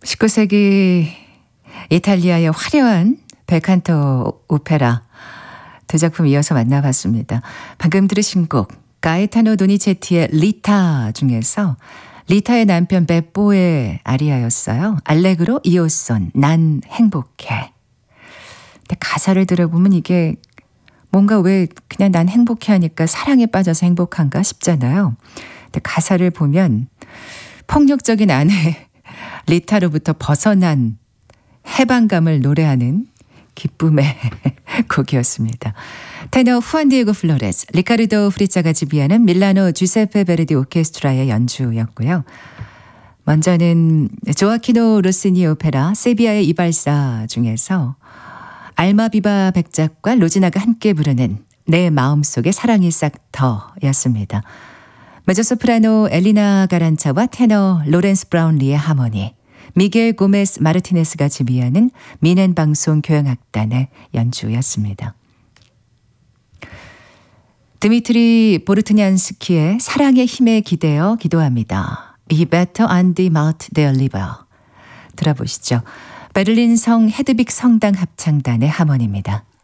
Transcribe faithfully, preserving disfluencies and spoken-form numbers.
십구 세기 이탈리아의 화려한 벨칸토 오페라 두 작품 이어서 만나봤습니다. 방금 들으신 곡 가에타노 도니체티의 리타 중에서 리타의 남편 베뽀의 아리아였어요. 알레그로 이오손 난 행복해. 근데 가사를 들어보면 이게 뭔가 왜 그냥 난 행복해 하니까 사랑에 빠져서 행복한가 싶잖아요. 근데 가사를 보면 폭력적인 아내 리타로부터 벗어난 해방감을 노래하는 기쁨의 곡이었습니다. 테너 후안 디에고 플로레스, 리카르도 프리짜가 지휘하는 밀라노 주세페 베르디 오케스트라의 연주였고요. 먼저는 조아키노 로시니 오페라 세비야의 이발사 중에서 알마비바 백작과 로지나가 함께 부르는 내 마음속에 사랑이 싹 터였습니다. 메조소프라노 엘리나 가란차와 테너 로렌스 브라운리의 하모니, 미겔 고메스 마르티네스가 지휘하는 미넨 방송 교향악단의 연주였습니다. 드미트리 보르트냔스키의 사랑의 힘에 기대어 기도합니다. Be better on the mouth their liver. 들어보시죠. 베를린 성 헤드빅 성당 합창단의 하모니입니다.